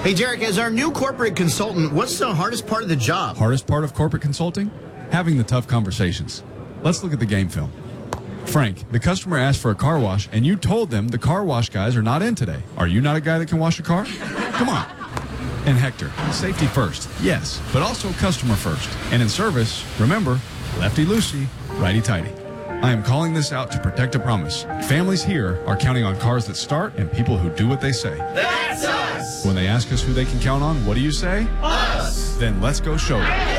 Hey, Derek, as our new corporate consultant, what's the hardest part of the job? Hardest part of corporate consulting? Having the tough conversations. Let's look at the game film. Frank, the customer asked for a car wash, and you told them the car wash guys are not in today. Are you not a guy that can wash a car? Come on. And Hector, safety first, yes, but also customer first. And in service, remember, lefty-loosey, righty-tighty. I am calling this out to protect a promise. Families here are counting on cars that start and people who do what they say. That's us! When they ask us who they can count on, what do you say? Us! Then let's go show them.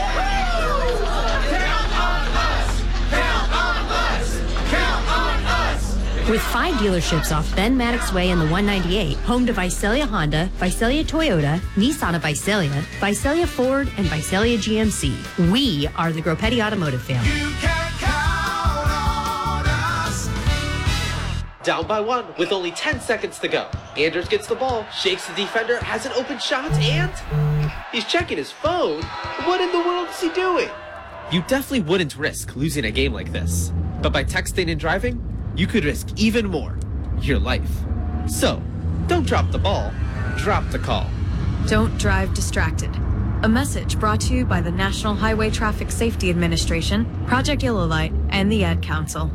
With 5 dealerships off Ben Maddox Way and the 198, home to Visalia Honda, Visalia Toyota, Nissan of Visalia, Visalia Ford, and Visalia GMC. We are the Groppetti Automotive family. You can count on us. Down by 1 with only 10 seconds to go. Anders gets the ball, shakes the defender, has an open shot, and he's checking his phone. What in the world is he doing? You definitely wouldn't risk losing a game like this. But by texting and driving, you could risk even more, your life. So, don't drop the ball, drop the call. Don't drive distracted. A message brought to you by the National Highway Traffic Safety Administration, Project Yellow Light, and the Ad Council.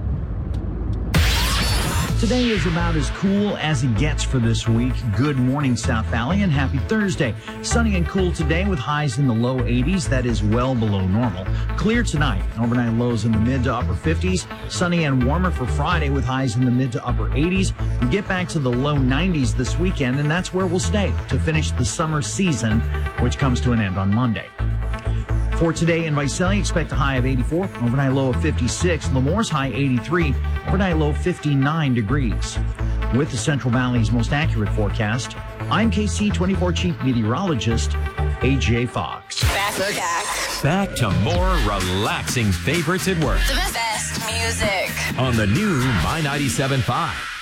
Today is about as cool as it gets for this week. Good morning, South Valley, and happy Thursday. Sunny and cool today with highs in the low 80s. That is well below normal. Clear tonight. Overnight lows in the mid to upper 50s. Sunny and warmer for Friday with highs in the mid to upper 80s. We get back to the low 90s this weekend, and that's where we'll stay to finish the summer season, which comes to an end on Monday. For today in Visalia, expect a high of 84, overnight low of 56, Lemore's high 83, overnight low 59 degrees. With the Central Valley's most accurate forecast, I'm KC24 Chief Meteorologist, AJ Fox. Back to more relaxing favorites at work. The best music. On the new My 97.5.